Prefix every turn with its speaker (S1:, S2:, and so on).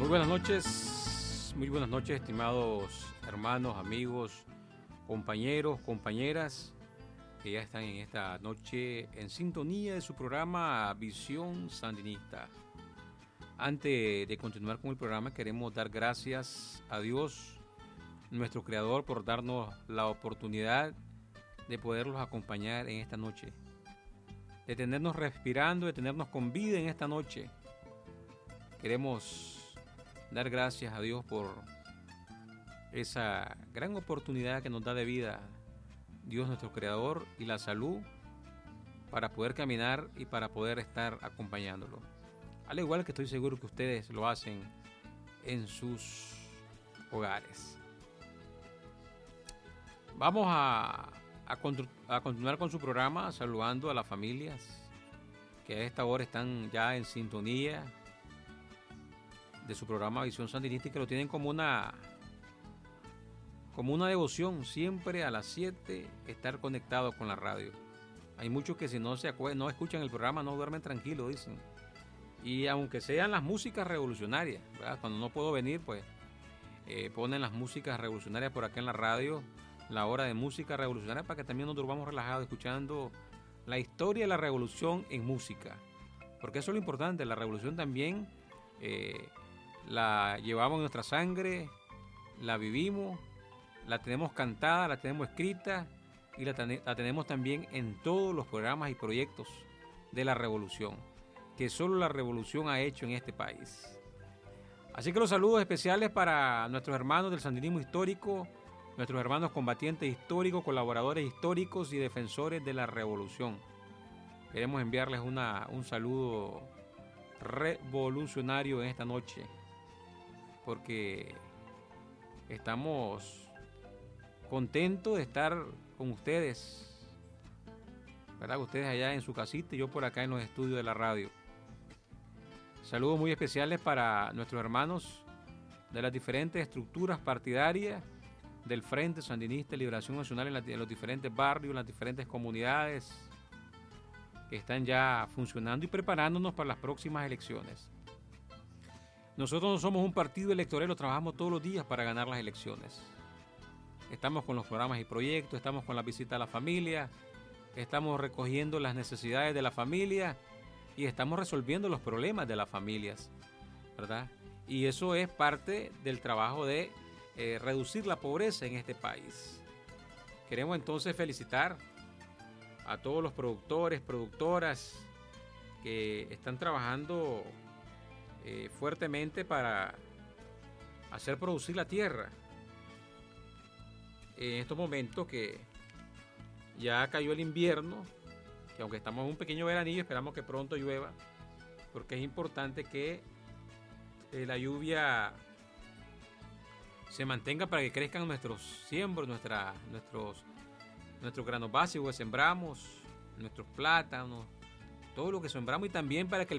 S1: Muy buenas noches, estimados hermanos, amigos, compañeros, compañeras que ya están en esta noche en sintonía de su programa Visión Sandinista. Antes de continuar con el programa, queremos dar gracias a Dios, nuestro Creador, por darnos la oportunidad de poderlos acompañar en esta noche, de tenernos respirando, de tenernos con vida en esta noche. Queremos dar gracias a Dios por esa gran oportunidad que nos da de vida Dios nuestro Creador y la salud para poder caminar y para poder estar acompañándolo. Al igual que estoy seguro que ustedes lo hacen en sus hogares. Vamos a continuar con su programa saludando a las familias que a esta hora están ya en sintonía de su programa Visión Sandinista y que lo tienen como una devoción siempre a las 7 estar conectados con la radio. Hay muchos que si no escuchan el programa no duermen tranquilos, dicen. Y aunque sean las músicas revolucionarias, ¿verdad? Cuando no puedo venir, pues ponen las músicas revolucionarias por acá en la radio, la hora de música revolucionaria, para que también nos durmamos relajados escuchando la historia de la revolución en música. Porque eso es lo importante, la revolución también la llevamos en nuestra sangre, la vivimos, la tenemos cantada, la tenemos escrita y la tenemos también en todos los programas y proyectos de la revolución, que solo la revolución ha hecho en este país. Así que los saludos especiales para nuestros hermanos del sandinismo histórico, nuestros hermanos combatientes históricos, colaboradores históricos y defensores de la revolución. Queremos enviarles un saludo revolucionario en esta noche, porque estamos contentos de estar con ustedes, ¿verdad? Ustedes allá en su casita y yo por acá en los estudios de la radio. Saludos muy especiales para nuestros hermanos de las diferentes estructuras partidarias del Frente Sandinista de Liberación Nacional en los diferentes barrios, en las diferentes comunidades que están ya funcionando y preparándonos para las próximas elecciones. Nosotros no somos un partido electoral, trabajamos todos los días para ganar las elecciones. Estamos con los programas y proyectos, estamos con la visita a la familia, estamos recogiendo las necesidades de la familia y estamos resolviendo los problemas de las familias, ¿verdad? Y eso es parte del trabajo de reducir la pobreza en este país. Queremos entonces felicitar a todos los productores, productoras que están trabajando fuertemente para hacer producir la tierra. En estos momentos que ya cayó el invierno, que aunque estamos en un pequeño veranillo, esperamos que pronto llueva, porque es importante que la lluvia se mantenga para que crezcan nuestros siembros, nuestros granos básicos que sembramos, nuestros plátanos, todo lo que sembramos, y también para que